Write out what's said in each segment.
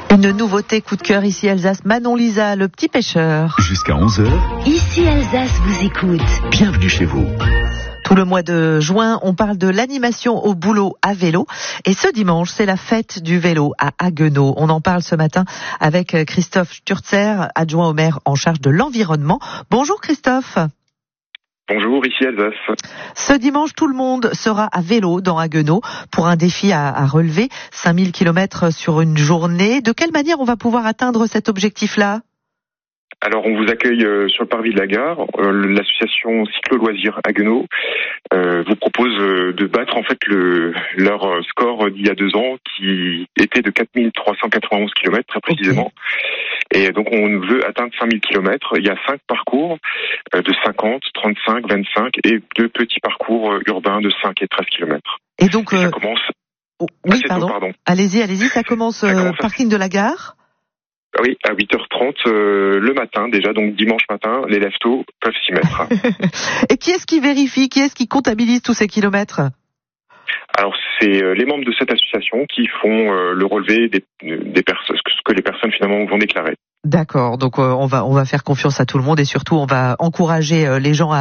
Une nouveauté coup de cœur ici Alsace, Manon Lisa, le petit pêcheur. Jusqu'à 11h. Ici Alsace vous écoute. Bienvenue chez vous. Tout le mois de juin, on parle de l'animation au boulot à vélo. Et ce dimanche, c'est la fête du vélo à Haguenau. On en parle ce matin avec Christophe Sturzer, adjoint au maire en charge de l'environnement. Bonjour Christophe. Bonjour, ici Alsace. Ce dimanche, tout le monde sera à vélo dans Haguenau pour un défi à relever, 5000 km sur une journée. De quelle manière on va pouvoir atteindre cet objectif-là ? Alors, on vous accueille sur le parvis de la gare. L'association Cyclo-Loisirs Haguenau vous propose de battre en fait leur score d'il y a 2 ans qui était de 4391 km très précisément. Okay. Et donc, on veut atteindre 5000 km. Il y a 5 parcours de 50, 35, 25 et 2 petits parcours urbains de 5 et 13 km. Et donc, ça commence... Oui, pardon. Allez-y. Ça commence parking de la gare. Oui, à 8h30 le matin déjà, donc dimanche matin, les lève-tôt peuvent s'y mettre. Et qui est-ce qui vérifie, qui est-ce qui comptabilise tous ces kilomètres ? Alors c'est les membres de cette association qui font le relevé des personnes, ce que les personnes finalement vont déclarer. D'accord, donc on va faire confiance à tout le monde et surtout on va encourager les gens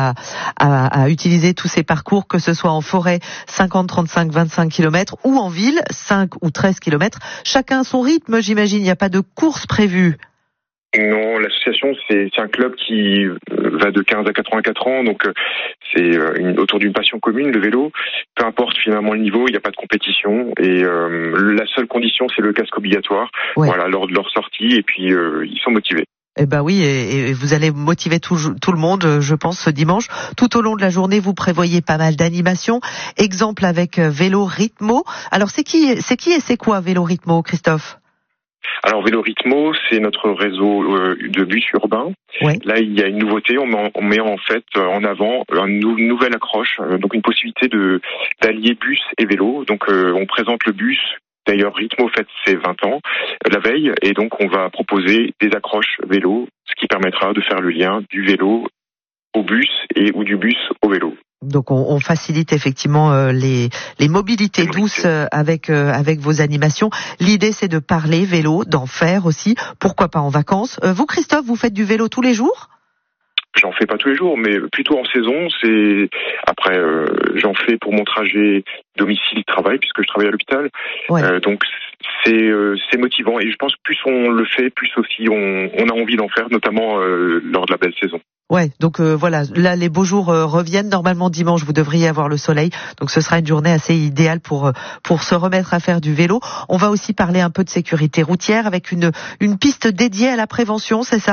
à utiliser tous ces parcours, que ce soit en forêt 50, 35, 25 km ou en ville 5 ou 13 km. Chacun son rythme, j'imagine, il n'y a pas de course prévue. Non, l'association c'est un club qui va de 15 à 84 ans, donc c'est autour d'une passion commune, le vélo. Peu importe finalement le niveau, il n'y a pas de compétition et la seule condition c'est le casque obligatoire. Ouais. Voilà, lors de leur sortie et puis ils sont motivés. Eh ben oui, et vous allez motiver tout le monde, je pense, ce dimanche. Tout au long de la journée, vous prévoyez pas mal d'animations. Exemple avec Vélo Rythmo. Alors c'est qui et c'est quoi Vélo Rythmo, Christophe ? Alors Vélo Rythmo, c'est notre réseau de bus urbains. Ouais. Là, il y a une nouveauté. On met en fait en avant une nouvelle accroche, donc une possibilité d'allier bus et vélo. Donc on présente le bus. D'ailleurs, Rythmo fête ses 20 ans la veille, et donc on va proposer des accroches vélo, ce qui permettra de faire le lien du vélo au bus ou du bus au vélo. Donc on facilite effectivement les mobilités douces avec vos animations. L'idée c'est de parler vélo, d'en faire aussi. Pourquoi pas en vacances. Vous Christophe, vous faites du vélo tous les jours ? J'en fais pas tous les jours, mais plutôt en saison. Après j'en fais pour mon trajet domicile-travail puisque je travaille à l'hôpital. Ouais. Donc c'est motivant et je pense que plus on le fait, plus aussi on a envie d'en faire, notamment lors de la belle saison. Ouais, donc voilà, là les beaux jours reviennent. Normalement dimanche vous devriez avoir le soleil, donc ce sera une journée assez idéale pour se remettre à faire du vélo. On va aussi parler un peu de sécurité routière avec une piste dédiée à la prévention, c'est ça ?